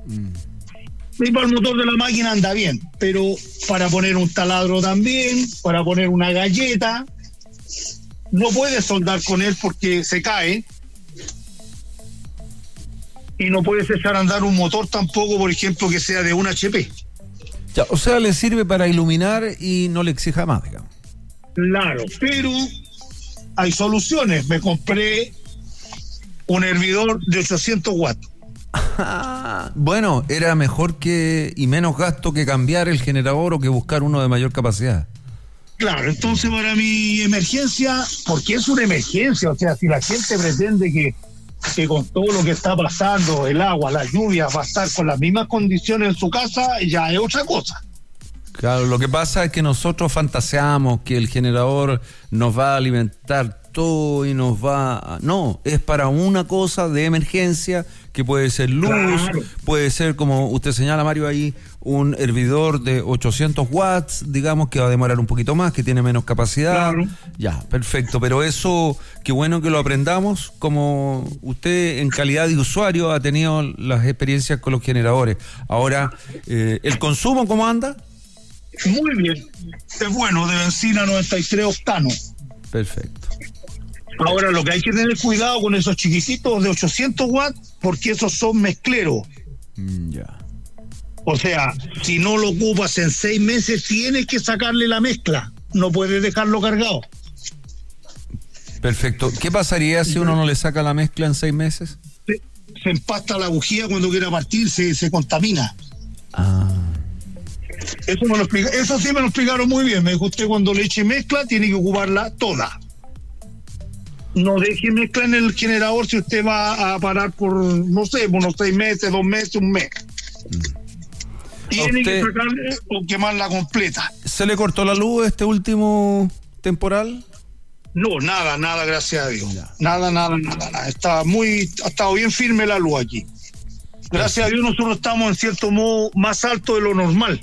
Y para el motor de la máquina anda bien, pero para poner un taladro también, para poner una galleta, no puedes soldar con él porque se cae. Y no puedes echar a andar un motor tampoco, por ejemplo, que sea de un HP. Ya, o sea, le sirve para iluminar y no le exija más, digamos. Claro, pero hay soluciones. Me compré un hervidor de 800 watts. Bueno, era mejor y menos gasto que cambiar el generador o que buscar uno de mayor capacidad. Claro, entonces para mi emergencia, porque es una emergencia, o sea, si la gente pretende que con todo lo que está pasando, el agua, la lluvia, va a estar con las mismas condiciones en su casa, ya es otra cosa. Claro, lo que pasa es que nosotros fantaseamos que el generador nos va a alimentar todo y nos va... No, es para una cosa de emergencia que puede ser luz, claro. Puede ser, como usted señala, Mario, ahí, un hervidor de 800 watts, digamos, que va a demorar un poquito más, que tiene menos capacidad. Claro. Ya, perfecto, pero eso, qué bueno que lo aprendamos, como usted en calidad de usuario ha tenido las experiencias con los generadores. Ahora, ¿el consumo cómo anda? Muy bien, es bueno, de benzina 93 octanos. Perfecto. Ahora, lo que hay que tener cuidado con esos chiquititos de 800 watts, porque esos son mezcleros. Ya. O sea, si no lo ocupas en 6 meses, tienes que sacarle la mezcla. No puedes dejarlo cargado. Perfecto. ¿Qué pasaría si uno no le saca la mezcla en 6 meses? Se empasta la bujía cuando quiera partir, se contamina. Eso sí me lo explicaron muy bien. Me dijo, usted cuando le eche mezcla, tiene que ocuparla toda. No deje mezcla en el generador si usted va a parar por, no sé, unos 6 meses, 2 meses, un mes. Tiene que sacarle o quemarla completa. ¿Se le cortó la luz este último temporal? No, nada, gracias a Dios. Nada. Ha estado bien firme la luz aquí. Gracias a Dios nosotros estamos en cierto modo más alto de lo normal.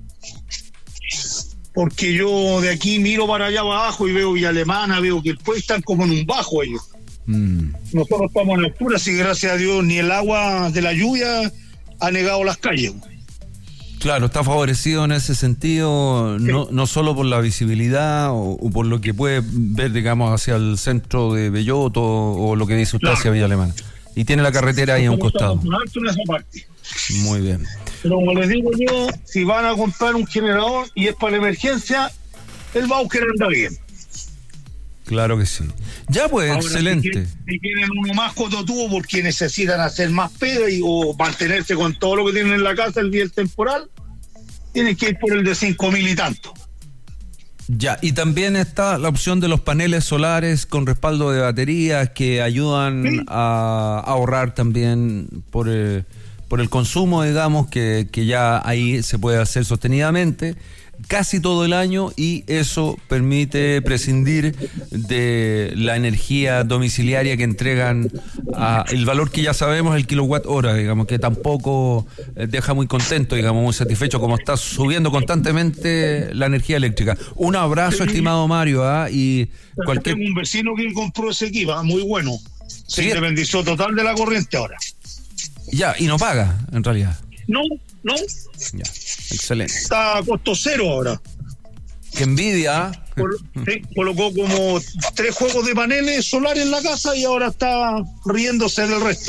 Porque yo de aquí miro para allá abajo y veo Villa Alemana, veo que después están como en un bajo ellos. Nosotros estamos en la altura, así que gracias a Dios ni el agua de la lluvia ha negado las calles. Claro, está favorecido en ese sentido, sí. No solo por la visibilidad o por lo que puede ver, digamos, hacia el centro de Belloto o lo que dice usted, claro, hacia Villa Alemana. Y tiene la carretera ahí a un costado. Muy bien. Pero como les digo yo, si van a comprar un generador y es para la emergencia, el Bauker anda bien. Claro que sí. Ya pues, ahora, excelente. Si quieren uno más cototubo porque necesitan hacer más pega o mantenerse con todo lo que tienen en la casa el día del temporal, tienen que ir por el de 5.000 y tanto. Ya, y también está la opción de los paneles solares con respaldo de baterías que ayudan, ¿sí?, a ahorrar también por el consumo, digamos, que ya ahí se puede hacer sostenidamente casi todo el año, y eso permite prescindir de la energía domiciliaria que entregan el valor que ya sabemos, el kilowatt hora, digamos, que tampoco deja muy contento, digamos, muy satisfecho, como está subiendo constantemente la energía eléctrica. Un abrazo, sí, estimado Mario, y tengo un vecino que compró ese equipo, muy bueno. Se independizó total de la corriente ahora. Ya, y no paga, en realidad. No. Ya, excelente. Está a costo cero ahora. ¡Qué envidia! Sí, colocó como 3 juegos de paneles solares en la casa y ahora está riéndose del resto.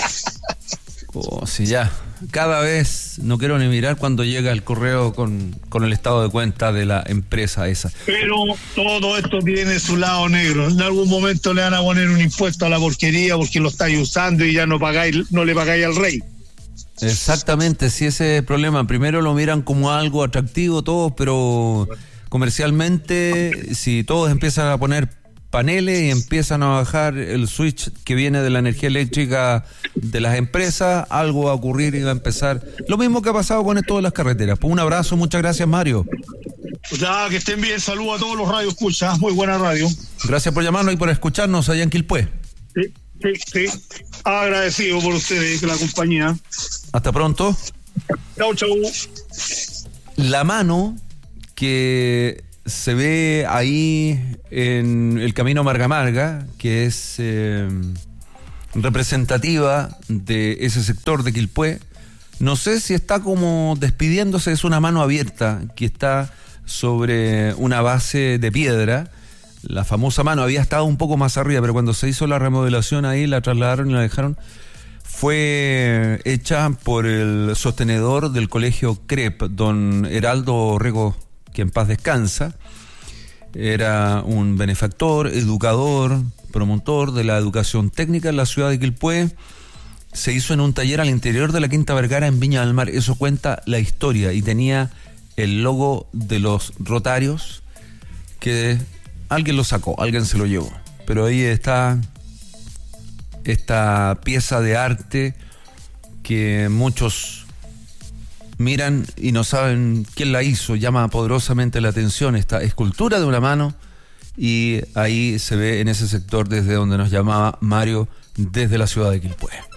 Oh, sí, ya. Cada vez no quiero ni mirar cuando llega el correo con el estado de cuenta de la empresa esa. Pero todo esto tiene su lado negro. En algún momento le van a poner un impuesto a la porquería porque lo estáis usando y ya no le pagáis al rey. Exactamente, sí, ese es el problema. Primero lo miran como algo atractivo todos, pero comercialmente, si todos empiezan a poner paneles y empiezan a bajar el switch que viene de la energía eléctrica de las empresas, algo va a ocurrir y va a empezar lo mismo que ha pasado con esto de las carreteras. Pues un abrazo, muchas gracias, Mario. Ya, que estén bien, saludos a todos los radios escuchas, muy buena radio. Gracias por llamarnos y por escucharnos allá en Quilpué. Sí, agradecido por ustedes, la compañía. Hasta pronto. Chau. La mano que se ve ahí en el camino Marga Marga, que es representativa de ese sector de Quilpué, No sé si está como despidiéndose, es una mano abierta que está sobre una base de piedra. La famosa mano había estado un poco más arriba, pero cuando se hizo la remodelación ahí, la trasladaron y la dejaron. Fue hecha por el sostenedor del colegio CREP, don Heraldo Rego, que en paz descansa. Era un benefactor, educador, promotor de la educación técnica en la ciudad de Quilpué. Se hizo en un taller al interior de la Quinta Vergara en Viña del Mar. Eso cuenta la historia. Y tenía el logo de los Rotarios, que alguien lo sacó, alguien se lo llevó. Pero ahí está esta pieza de arte que muchos miran y no saben quién la hizo. Llama poderosamente la atención esta escultura de una mano, y ahí se ve en ese sector desde donde nos llamaba Mario, desde la ciudad de Quilpué.